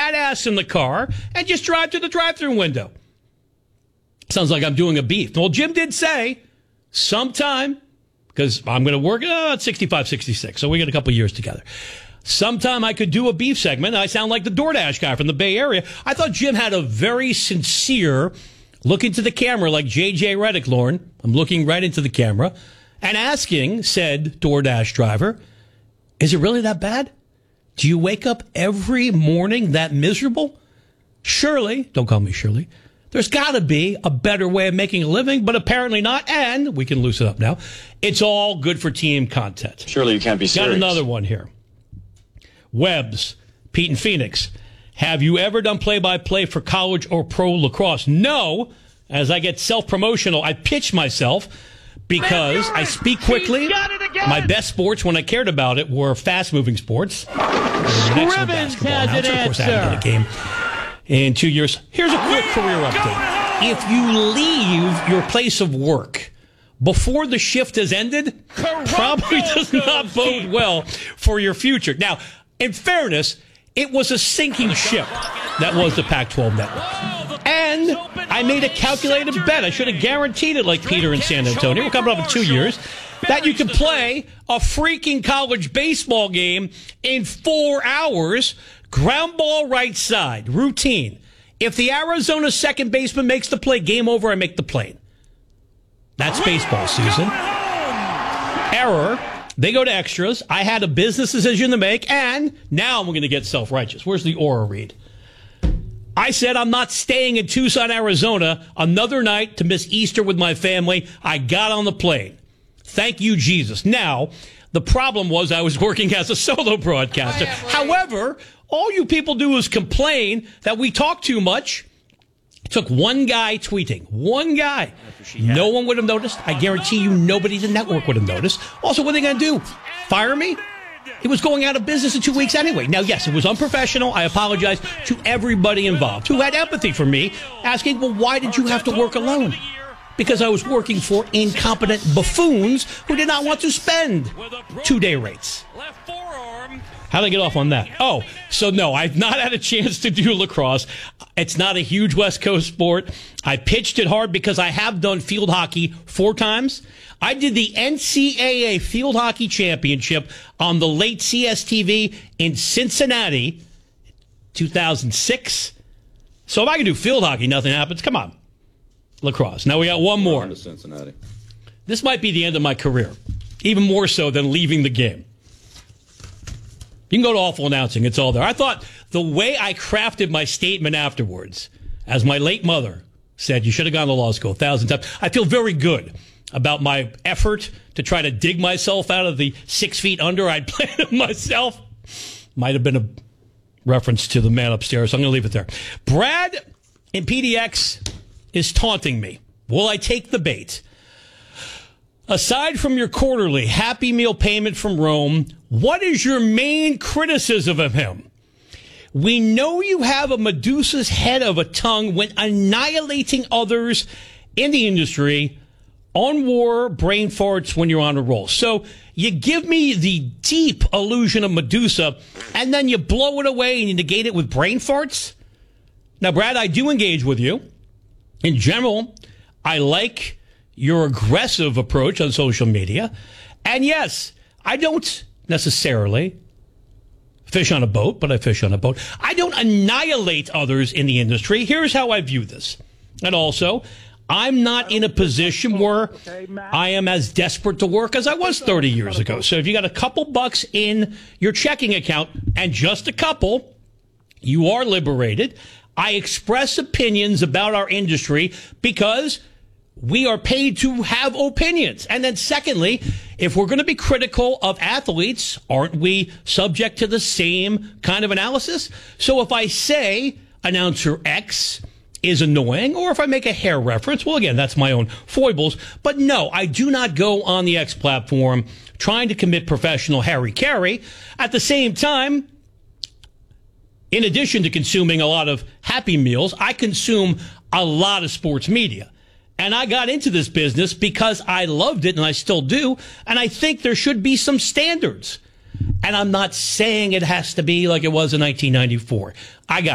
fat ass in the car and just drive to the drive-thru window. Sounds like I'm doing a beef. Well, Jim did say sometime, because I'm going to work at 65, 66, so we got a couple years together. Sometime I could do a beef segment. I sound like the DoorDash guy from the Bay Area. I thought Jim had a very sincere look into the camera like J.J. Redick, Lauren. I'm looking right into the camera and asking said DoorDash driver, is it really that bad? Do you wake up every morning that miserable? Surely, don't call me Shirley, there's got to be a better way of making a living, but apparently not, and we can loosen up now. It's all good for team content. Surely you can't be serious. Got another one here. Webbs, Pete in Phoenix. Have you ever done play-by-play for college or pro lacrosse? No. As I get self-promotional, I pitch myself because I speak quickly. My best sports, when I cared about it, were fast-moving sports. Scribbins has an Of course, I haven't done a game in 2 years. Here's a quick career update. If you leave your place of work before the shift has ended, probably does not bode well for your future. Now, in fairness, it was a sinking ship that was the Pac-12 network. And I made a calculated bet. I should have guaranteed it like Peter in San Antonio. We're coming up in 2 years. That you can play a freaking college baseball game in 4 hours. Ground ball right side. Routine. If the Arizona second baseman makes the play, game over, I make the plane. That's baseball, Susan. Error. They go to extras. I had a business decision to make, and now I'm going to get self-righteous. Where's the aura read? I said I'm not staying in Tucson, Arizona another night to miss Easter with my family. I got on the plane. Thank you, Jesus. Now, the problem was I was working as a solo broadcaster. However, all you people do is complain that we talk too much. It took one guy tweeting. One guy. No one would have noticed. I guarantee you nobody in the network would have noticed. Also, what are they going to do? Fire me? He was going out of business in 2 weeks anyway. Now, yes, it was unprofessional. I apologize to everybody involved who had empathy for me, asking, well, why did you have to work alone? Because I was working for incompetent buffoons who did not want to spend 2-day rates. How did I get off on that? Oh, so no, I've not had a chance to do lacrosse. It's not a huge West Coast sport. I pitched it hard because I have done field hockey 4 times. I did the NCAA Field Hockey Championship on the late CSTV in Cincinnati, 2006. So if I can do field hockey, nothing happens. Come on. Lacrosse. Now we got one more. Cincinnati. This might be the end of my career, even more so than leaving the game. You can go to Awful Announcing. It's all there. I thought the way I crafted my statement afterwards, as my late mother said, you should have gone to law school 1,000 times. I feel very good about my effort to try to dig myself out of the 6 feet under I'd planted myself. Might have been a reference to the man upstairs. So I'm going to leave it there. Brad in PDX is taunting me. Will I take the bait? Aside from your quarterly Happy Meal payment from Rome, what is your main criticism of him? We know you have a Medusa's head of a tongue when annihilating others in the industry, on war, brain farts when you're on a roll. So you give me the deep illusion of Medusa, and then you blow it away and you negate it with brain farts? Now, Brad, I do engage with you. In general, I like your aggressive approach on social media. And yes, I don't necessarily fish on a boat, but I fish on a boat. I don't annihilate others in the industry. Here's how I view this. And also, I'm not in a position where I am as desperate to work as I was 30 years ago. So if you got a couple bucks in your checking account, and just a couple, you are liberated. I express opinions about our industry because we are paid to have opinions. And then secondly, if we're going to be critical of athletes, aren't we subject to the same kind of analysis? So if I say announcer X is annoying, or if I make a hair reference, well, again, that's my own foibles. But no, I do not go on the X platform trying to commit professional Harry-Carry. At the same time, in addition to consuming a lot of Happy Meals, I consume a lot of sports media. And I got into this business because I loved it, and I still do. And I think there should be some standards. And I'm not saying it has to be like it was in 1994. I got